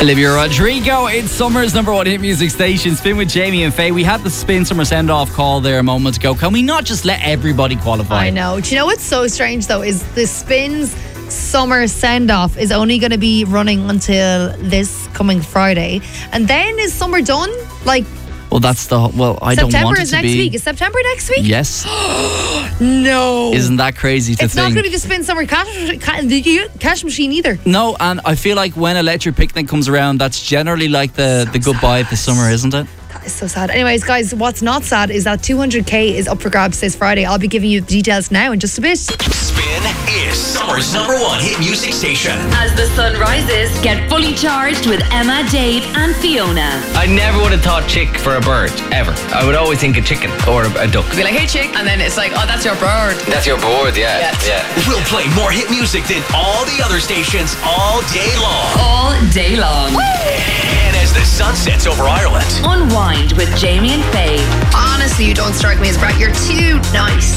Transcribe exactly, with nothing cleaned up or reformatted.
Olivia Rodrigo, it's Summer's number one hit music station. Spin with Jamie and Faye. We had the Spin Summer send-off call there a moment ago. Can we not just let everybody qualify? I know. Do you know what's so strange though is the Spin's summer send-off is only going to be running until this coming Friday. And then is summer done? Like, Well, that's the... Well, I September don't want it is to next be... week. Is September next week? Yes. No. Isn't that crazy to It's think? not going to be the Spin Summer cash, ca- cash machine either. No, and I feel like when Electric Picnic comes around, that's generally like the, So the goodbye of the sad. summer, isn't it? That is so sad. Anyways, guys, what's not sad is that two hundred k is up for grabs this Friday. I'll be giving you the details now in just a bit. Spin is Summer's number one hit music station. As the sun rises, get fully charged with Emma, Dave, and Fiona. I never would have thought chick for a bird, ever. I would always think a chicken or a, a duck. Be like, hey chick, and then it's like, oh, that's your bird. That's your bird, yeah. Yeah. yeah. We'll play more hit music than all the other stations all day long. All day long. And as the sun sets over Ireland, Unwind with Jamie and Faye. Honestly, you don't strike me as bright. You're too nice.